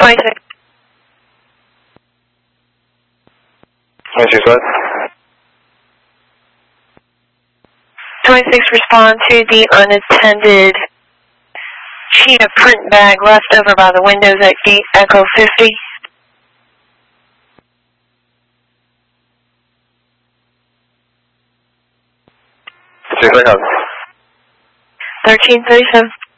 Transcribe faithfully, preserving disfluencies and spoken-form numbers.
twenty-six. twenty-six what? twenty-six, respond to the unattended sheet of print bag left over by the windows at gate Echo fifty. Six, I have. thirteen thirty-seven.